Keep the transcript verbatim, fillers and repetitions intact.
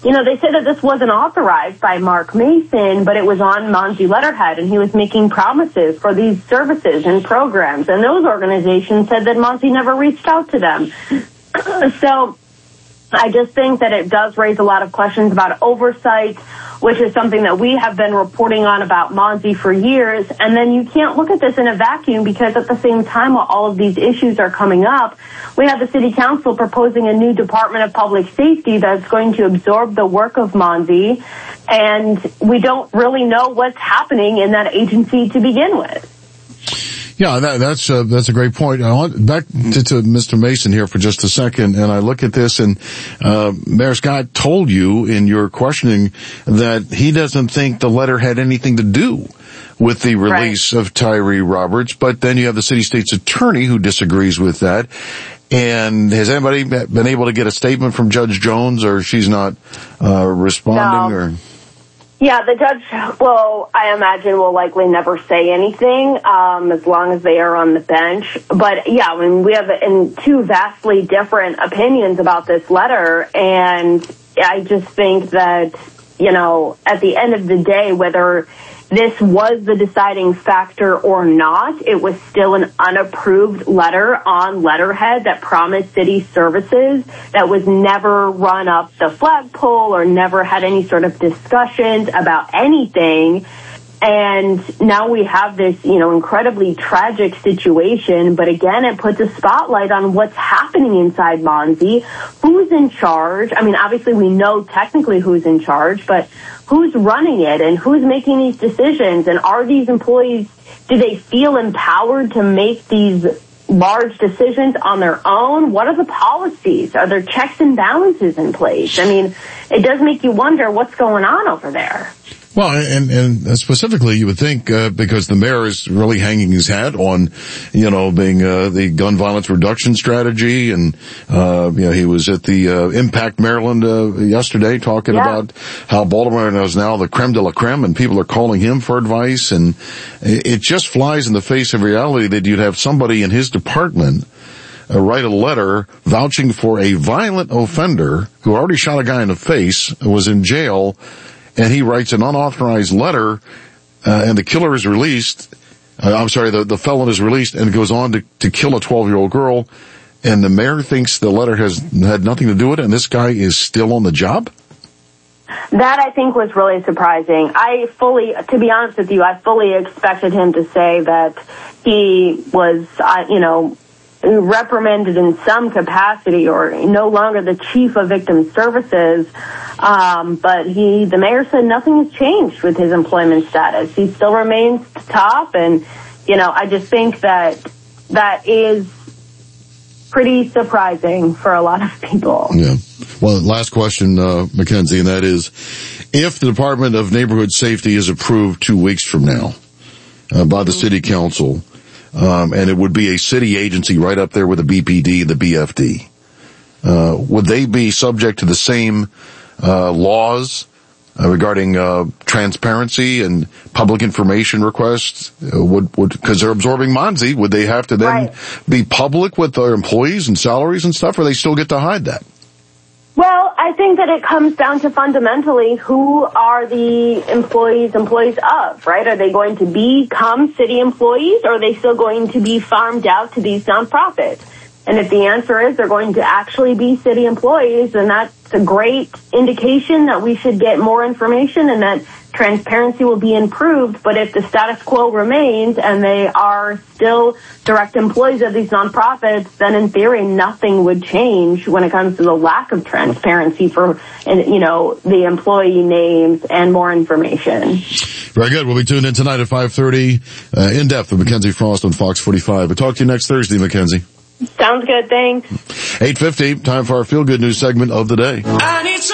you know, they say that this wasn't authorized by Mark Mason, but it was on Monsey letterhead, and he was making promises for these services and programs, and those organizations said that Monsey never reached out to them. So I just think that it does raise a lot of questions about oversight, which is something that we have been reporting on about Monsey for years. And then you can't look at this in a vacuum, because at the same time, while all of these issues are coming up, we have the city council proposing a new Department of Public Safety that's going to absorb the work of Monsey. And we don't really know what's happening in that agency to begin with. Yeah, that, that's uh, that's a great point. I want back to, to Mister Mason here for just a second, and I look at this, and uh, Mayor Scott told you in your questioning that he doesn't think the letter had anything to do with the release right. of Tyree Roberts, but then you have the city state's attorney who disagrees with that. And has anybody been able to get a statement from Judge Jones, or she's not uh, responding? No. Or Yeah, the judge will, I imagine, will likely never say anything um, as long as they are on the bench. But, yeah, I mean, we have in two vastly different opinions about this letter, and I just think that, you know, at the end of the day, whether this was the deciding factor or not, it was still an unapproved letter on letterhead that promised city services that was never run up the flagpole or never had any sort of discussions about anything. And now we have this, you know, incredibly tragic situation. But again, it puts a spotlight on what's happening inside Monsey. Who's in charge? I mean, obviously we know technically who's in charge, but who's running it and who's making these decisions? And are these employees, do they feel empowered to make these large decisions on their own? What are the policies? Are there checks and balances in place? I mean, it does make you wonder what's going on over there. Well, and, and specifically, you would think, uh, because the mayor is really hanging his hat on, you know, being, uh, the gun violence reduction strategy. And, uh, you know, he was at the, uh, Impact Maryland, uh, yesterday talking yeah. about how Baltimore is now the creme de la creme, and people are calling him for advice. And it just flies in the face of reality that you'd have somebody in his department Uh, write a letter vouching for a violent offender who already shot a guy in the face, was in jail, and he writes an unauthorized letter, uh, and the killer is released. Uh, I'm sorry, the, the felon is released and goes on to, to kill a twelve-year-old girl, and the mayor thinks the letter has had nothing to do with it, and this guy is still on the job? That, I think, was really surprising. I fully, to be honest with you, I fully expected him to say that he was, uh, you know, reprimanded in some capacity or no longer the chief of victim services. Um, but he, the mayor said nothing has changed with his employment status. He still remains top. And, you know, I just think that that is pretty surprising for a lot of people. Yeah. Well, last question, uh, Mackenzie, and that is, if the Department of Neighborhood Safety is approved two weeks from now, uh, by the mm-hmm. city council, Um, and it would be a city agency right up there with the B P D, the B F D. Uh, would they be subject to the same, uh, laws uh, regarding, uh, transparency and public information requests? Uh, would, would, cause they're absorbing Monsey, would they have to then right. be public with their employees and salaries and stuff, or they still get to hide that? Well, I think that it comes down to fundamentally who are the employees employees of, right? Are they going to become city employees, or are they still going to be farmed out to these nonprofits? And if the answer is they're going to actually be city employees, then that's a great indication that we should get more information and that transparency will be improved. But if the status quo remains and they are still direct employees of these nonprofits, then in theory nothing would change when it comes to the lack of transparency for, you know, the employee names and more information. Very good. We'll be tuned in tonight at five thirty, uh, in depth with Mackenzie Frost on Fox forty-five. We'll talk to you next Thursday, Mackenzie. Sounds good. Thanks. eight fifty, time for our Feel Good News segment of the day. I need